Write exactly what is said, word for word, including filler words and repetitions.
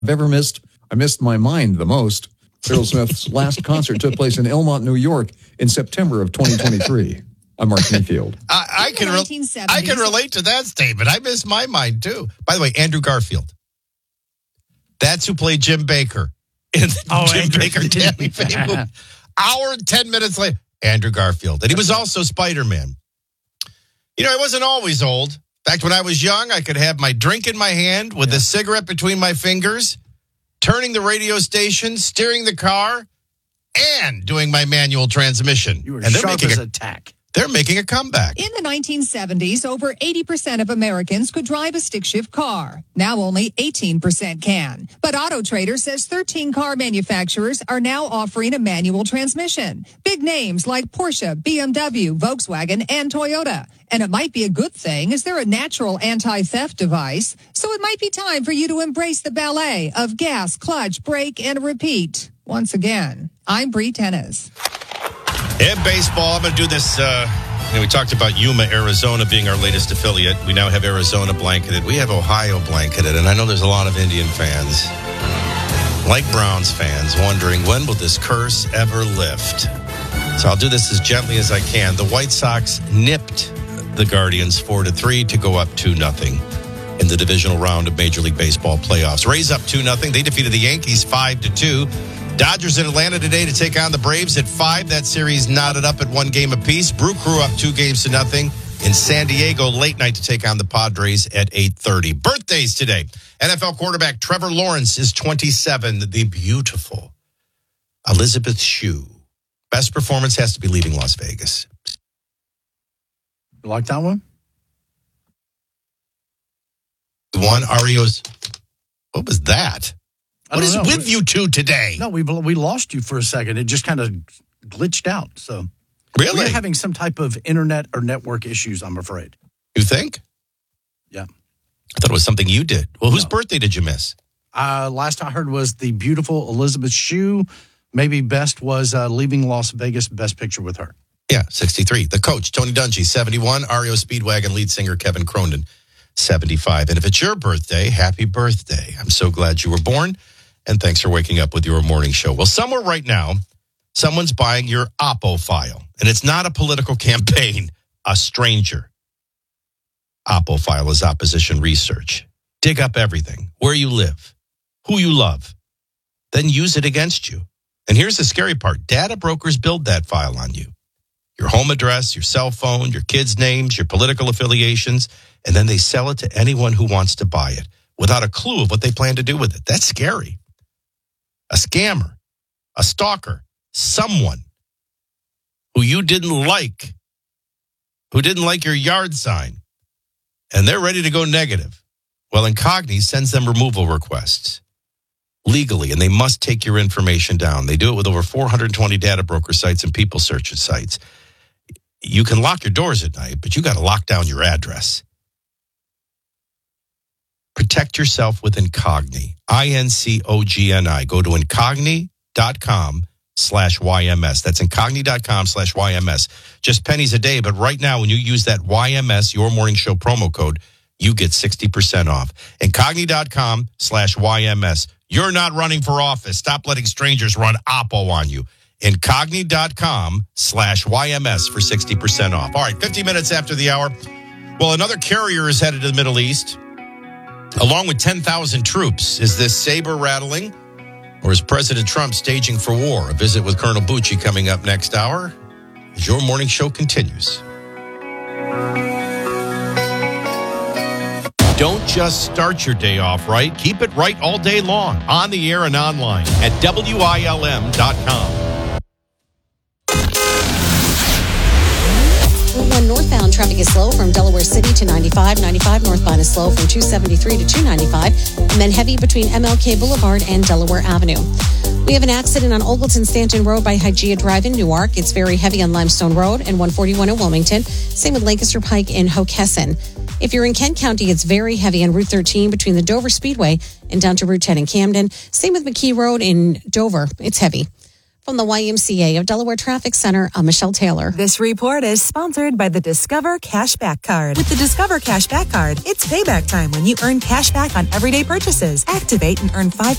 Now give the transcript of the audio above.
ever missed. I missed my mind the most. Aerosmith's last concert took place in Elmont, New York in September of twenty twenty-three. I'm Mark Mayfield. I, I, can re- I can relate to that statement. I missed my mind, too. By the way, Andrew Garfield. That's who played Jim Baker in the oh, Jim Andrew. Baker Tammy Faye movie. Hour and ten minutes later, Andrew Garfield. And he was also Spider-Man. You know, I wasn't always old. In fact, when I was young, I could have my drink in my hand with yeah. a cigarette between my fingers, turning the radio station, steering the car, and doing my manual transmission. You were and sharp as a tack. They're making a comeback. In the nineteen seventies, over eighty percent of Americans could drive a stick-shift car. Now only eighteen percent can. But Auto Trader says thirteen car manufacturers are now offering a manual transmission. Big names like Porsche, B M W, Volkswagen, and Toyota. And it might be a good thing, as they're a natural anti-theft device. So it might be time for you to embrace the ballet of gas, clutch, brake, and repeat. Once again, I'm Bree Tennis. In baseball, I'm going to do this. Uh, you know, we talked about Yuma, Arizona being our latest affiliate. We now have Arizona blanketed. We have Ohio blanketed. And I know there's a lot of Indian fans, like Browns fans, wondering when will this curse ever lift? So I'll do this as gently as I can. The White Sox nipped the Guardians four to three to go up two nothing in the divisional round of Major League Baseball playoffs. Rays up two nothing. They defeated the Yankees five to two. Dodgers in Atlanta today to take on the Braves at five. That series knotted up at one game apiece. Brew Crew up two games to nothing in San Diego late night to take on the Padres at eight thirty. Birthdays today. N F L quarterback Trevor Lawrence is twenty-seven. The beautiful Elizabeth Shue. Best performance has to be leaving Las Vegas. You like that one? The one R E O's. What was that? What is know. with you two today? No, we we lost you for a second. It just kind of glitched out. So really, we're having some type of internet or network issues, I'm afraid. You think? Yeah. I thought it was something you did. Well, whose no. birthday did you miss? Uh, last I heard was the beautiful Elizabeth Shue. Maybe best was uh, leaving Las Vegas. Best picture with her. Yeah, sixty-three. The coach, Tony Dungy, seventy-one. R E O Speedwagon lead singer Kevin Cronin, seventy-five. And if it's your birthday, happy birthday. I'm so glad you were born. And thanks for waking up with your morning show. Well, somewhere right now, someone's buying your Oppo file. And it's not a political campaign, a stranger. Oppo file is opposition research. Dig up everything, where you live, who you love, then use it against you. And here's the scary part. Data brokers build that file on you. Your home address, your cell phone, your kids' names, your political affiliations, and then they sell it to anyone who wants to buy it without a clue of what they plan to do with it. That's scary. A scammer, a stalker, someone who you didn't like, who didn't like your yard sign, and they're ready to go negative. Well, Incogni sends them removal requests legally, and they must take your information down. They do it with over four hundred twenty data broker sites and people search sites. You can lock your doors at night, but you got to lock down your address. Protect yourself with Incogni. I N C O G N I. Go to incogni.com slash YMS. That's incogni.com slash YMS. Just pennies a day, but right now when you use that Y M S, your morning show promo code, you get sixty percent off. Incogni.com slash YMS. You're not running for office. Stop letting strangers run Oppo on you. Incogni.com slash YMS for sixty percent off. All right, fifty minutes after the hour. Well, another carrier is headed to the Middle East, along with ten thousand troops. Is this saber rattling, or is President Trump staging for war? A visit with Colonel Bucci coming up next hour as your morning show continues. Don't just start your day off right. Keep it right all day long, on the air and online at W I L M dot com. One northbound traffic is slow from Delaware City to ninety-five. ninety-five northbound is slow from two seventy-three to two ninety-five. And then heavy between M L K Boulevard and Delaware Avenue. We have an accident on Ogleton Stanton Road by Hygeia Drive in Newark. It's very heavy on Limestone Road and one forty-one in Wilmington. Same with Lancaster Pike in Hockessin. If you're in Kent County, it's very heavy on Route thirteen between the Dover Speedway and down to Route ten in Camden. Same with McKee Road in Dover. It's heavy. From the Y M C A of Delaware Traffic Center, I'm Michelle Taylor. This report is sponsored by the Discover Cashback Card. With the Discover Cashback Card, it's payback time when you earn cash back on everyday purchases. Activate and earn five